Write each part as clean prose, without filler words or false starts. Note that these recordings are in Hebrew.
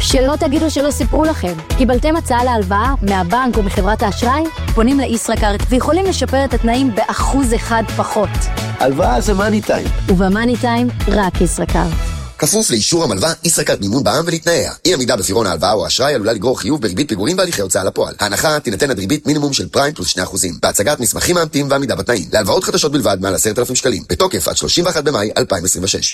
שלא תגידו שלא סיפרו לכם. קיבלתם הצעה להלוואה מהבנק או מחברת האשראי? פונים לישראכרט ויכולים לשפר את התנאים ב1% פחות. הלוואה זה מאני טיים. ובמאני טיים רק ישראכרט. כפוף לאישור המלווה, ישראכרט מימון בע"מ ולתנאיה. אי עמידה בפירעון ההלוואה או האשראי עלולה לגרור חיוב בריבית פיגורים בהליכי הוצאה לפועל. ההנחה תינתן עד ריבית מינימום של פריים פלוס 2%. בהצגת מסמכים מאמתים ועמידה בתנאים. להלוואות חדשות בלבד מעל 10,000 שקלים. בתוקף עד 31 במאי 2026.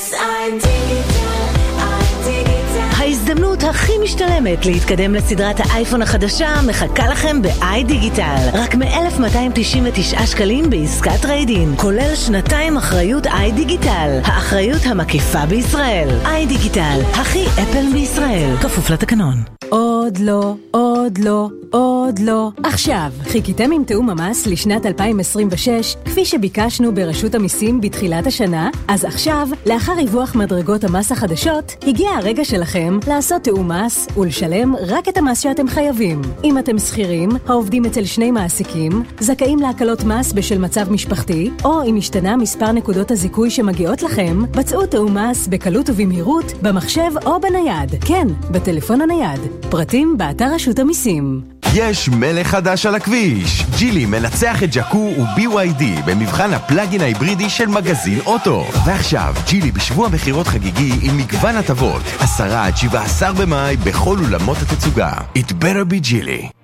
ההזדמנות הכי משתלמת להתקדם לסדרת האייפון החדשה מחכה לכם ב-iDigital. רק מ-1,299 שקלים בעסקת טריידין, כולל 2 אחריות iDigital, האחריות המקיפה בישראל. iDigital, הכי אפל בישראל, כפוף לתקנון. עוד לא, עוד לא, עוד לא. עכשיו, חיכיתם עם תאום המס לשנת 2026, כפי שביקשנו ברשות המיסים בתחילת השנה? אז עכשיו, לאחר ריווח מדרגות המס החדשות, הגיע הרגע שלכם לעשות תאום מס ולשלם רק את המס שאתם חייבים. אם אתם שכירים, העובדים אצל 2 מעסיקים, זכאים להקלות מס בשל מצב משפחתי, או אם השתנה מספר נקודות הזיכוי שמגיעות לכם, בצעו תאום מס בקלות ובמהירות, במחשב או בנייד. כן, בטלפון הנייד. פרטים באתר רשות המיסים. יש מלך חדש על הכביש. ג'ילי מנצח את ג'קו ו-BYD במבחן הפלאגין ההיברידי של מגזין אוטו. ועכשיו, ג'ילי בשבוע מחירות חגיגי עם מגוון הטבות. 10 עד 17 במאי בכל אולמות התצוגה. It better be ג'ילי.